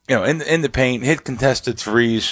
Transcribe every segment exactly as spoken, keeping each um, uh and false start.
you know, in in the paint, hit contested threes.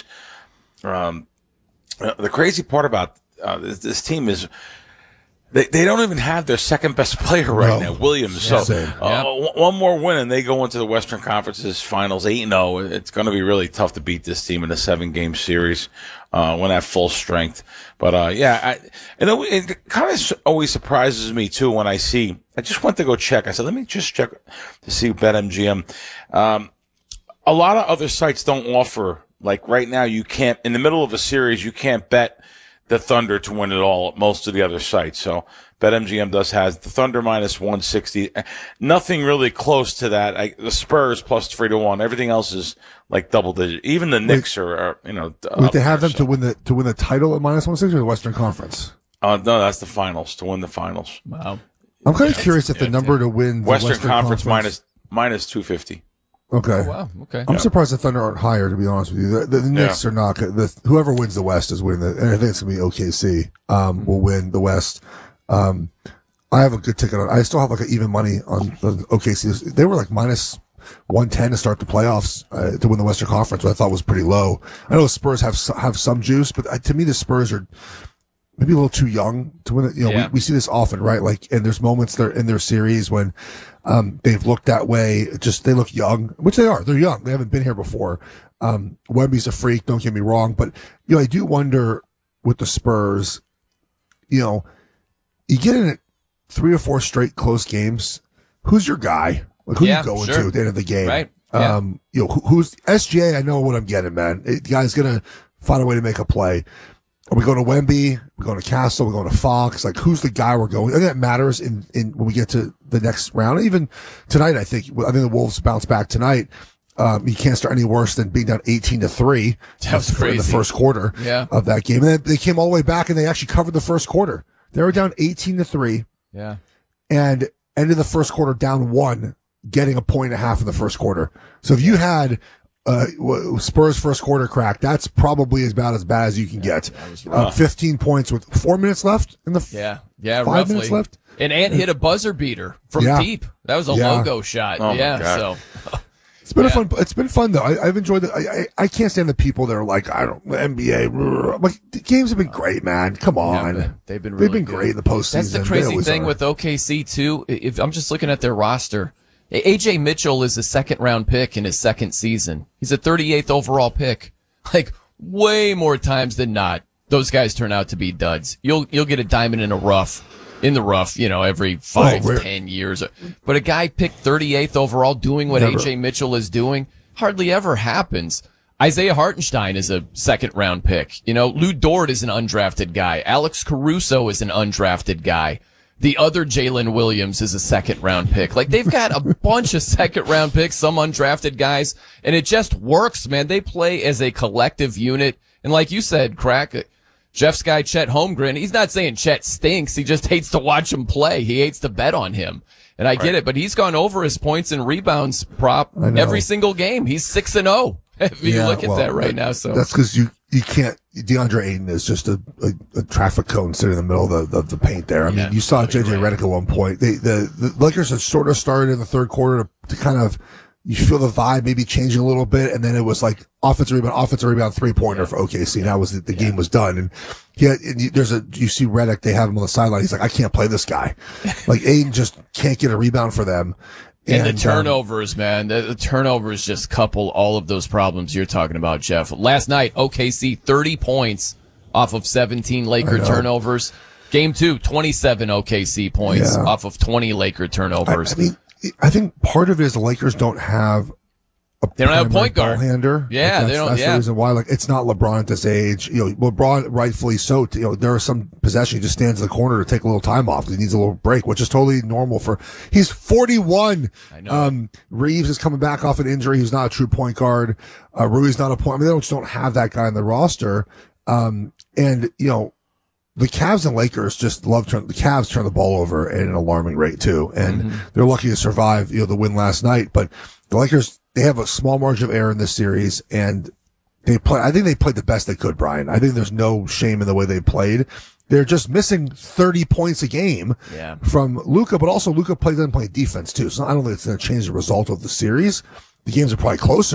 Um, the crazy part about uh, this, this team is they they don't even have their second best player right no. now, Williams. Yeah, so same. uh, Yep. one more win and they go into the Western Conference's Finals eight and zero. It's going to be really tough to beat this team in a seven game series uh, when at full strength. But uh, yeah, I, and it, it kind of always surprises me too when I see. I just went to go check. I said, let me just check to see BetMGM. Um, a lot of other sites don't offer. Like right now, you can't, in the middle of a series, you can't bet the Thunder to win it all at most of the other sites. So BetMGM does has the Thunder minus one sixty. Nothing really close to that. I, the Spurs plus three to one. Everything else is like double digit. Even the Knicks are, are you know. Wait, they have them so. to win the to win the title at minus one sixty or the Western Conference? Uh, no, that's the finals, to win the finals. Wow. I'm kind of yeah, curious if the number to win the Western, Western Conference, Conference minus, minus two fifty. Okay. Oh, wow. Okay. I'm yeah. surprised the Thunder aren't higher, to be honest with you. The, the, the Knicks yeah. are not. The, whoever wins the West is winning the, and I think it's going to be O K C, um, will win the West. Um, I have a good ticket on, I still have like an even money on the O K C. They were like minus one ten to start the playoffs, uh, to win the Western Conference, which I thought was pretty low. I know the Spurs have, have some juice, but uh, to me, the Spurs are maybe a little too young to win it. You know, yeah. we, we see this often, right? Like, and there's moments there in their series when, um, they've looked that way. Just, they look young, which they are. They're young. They haven't been here before. Um, Wemby's a freak. Don't get me wrong. But, you know, I do wonder with the Spurs, you know, you get in it three or four straight close games. Who's your guy? Like, who yeah, you going sure. to at the end of the game? Right. Yeah. Um, you know, who, who's S G A? I know what I'm getting, man. The guy's going to find a way to make a play. Are we going to Wemby? We're going to Castle. We're going to Fox. Like, who's the guy we're going? I think that matters in, in when we get to the next round. Even tonight, I think, I think the Wolves bounce back tonight. Um, you can't start any worse than being down eighteen to three. That was crazy. In the first quarter yeah. of that game. And then they came all the way back and they actually covered the first quarter. They were down eighteen to three. Yeah. And ended the first quarter down one, getting a point and a half in the first quarter. So if you had, Uh, Spurs first quarter crack, that's probably about as bad as you can yeah, get. Uh, fifteen points with four minutes left in the f- yeah, yeah, five roughly. minutes left. And Ant hit a buzzer beater from yeah. deep. That was a yeah. logo shot. Oh yeah, so it's been yeah. a fun. It's been fun though. I, I've enjoyed it. I, I I can't stand the people that are like, I don't the N B A. I'm like, the games have been great, man. Come on, yeah, they've been really they've been good. great in the postseason. That's the crazy thing are. with O K C too. If I'm just looking at their roster. A J Mitchell is a second round pick in his second season. He's a thirty-eighth overall pick. Like, way more times than not, those guys turn out to be duds. You'll, you'll get a diamond in a rough, in the rough, you know, every five, oh, ten years. But a guy picked thirty-eighth overall doing what Never. A J Mitchell is doing hardly ever happens. Isaiah Hartenstein is a second round pick. You know, Lou Dort is an undrafted guy. Alex Caruso is an undrafted guy. The other Jalen Williams is a second round pick. Like, they've got a bunch of second round picks, some undrafted guys, and it just works, man. They play as a collective unit. And like you said, Crack, Jeff's guy, Chet Holmgren, he's not saying Chet stinks. He just hates to watch him play. He hates to bet on him. And I right. get it, but he's gone over his points and rebounds prop every single game. He's six and oh. If you yeah, look at well, that right that, now, so that's because you you can't. DeAndre Ayton is just a, a, a traffic cone sitting in the middle of the, the, the paint there. I mean, yeah, you saw J J right. Redick at one point. They, the the Lakers had sort of started in the third quarter to, to kind of you feel the vibe maybe changing a little bit, and then it was like offensive rebound, offensive rebound, three pointer yeah. for O K C. And that was the, the yeah. game was done. And yeah, and there's a you see Redick, they have him on the sideline. He's like, I can't play this guy. Like Ayton just can't get a rebound for them. And, and the turnovers, um, man, the, the turnovers just couple all of those problems you're talking about, Jeff. Last night, O K C thirty points off of seventeen Laker turnovers. Game two, twenty-seven O K C points yeah. off of twenty Laker turnovers. I, I mean, I think part of it is the Lakers don't have a they don't have a point guard hander. Yeah, like that's, they don't. That's yeah. the reason why. Like, it's not LeBron at this age. You know, LeBron rightfully so. You know, there are some possessions he just stands in the corner to take a little time off because he needs a little break, which is totally normal for. He's forty-one. I know. Um, Reeves is coming back off an injury. He's not a true point guard. Uh, Rui's not a point. I mean, they just don't have that guy in the roster. Um, and you know, the Cavs and Lakers just love turn. The Cavs turn the ball over at an alarming rate too, and mm-hmm. they're lucky to survive. You know, the win last night, but the Lakers. They have a small margin of error in this series, and they play. I think they played the best they could, Brian. I think there's no shame in the way they played. They're just missing thirty points a game yeah. from Luka, but also Luka play doesn't play defense too. So I don't think it's going to change the result of the series. The games are probably closer.